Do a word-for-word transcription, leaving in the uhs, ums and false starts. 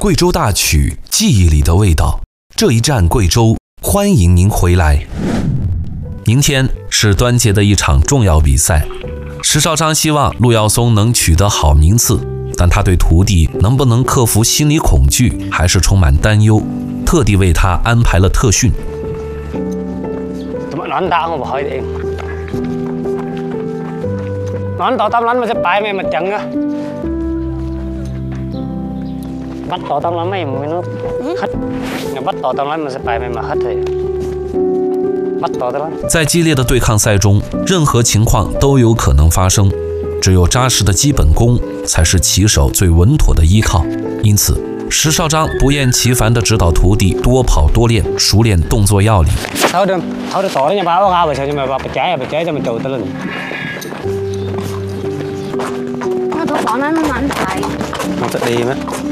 贵州大曲，记忆里的味道。这一站贵州，欢迎您回来。明天是端节的一场重要比赛，石绍章希望陆耀松能取得好名次，但他对徒弟能不能克服心理恐惧还是充满担忧，特地为他安排了特训。 lãnh đạo không hỏi điện lãnh đạo tâm lãnh mà sẽ bài mày mà chừng á bắt tỏ tâm lãnh mày mới nó hết bắt tỏ tâm lãnh mà sẽ bài mày mà hết thì bắt tỏ tâm lãnh。 在激烈的对抗赛中，任何情况都有可能发生，只有扎实的基本功才是棋手最稳妥的依靠。因此，石绍章不厌其烦地指导徒弟多跑多练，熟练动作要领。 thôi đừng thôi đừng tỏ nha bà bà sao nhưng mà bà trái bà trái cho mình trừ tới lên。 我都講緊問題。 我識你咩？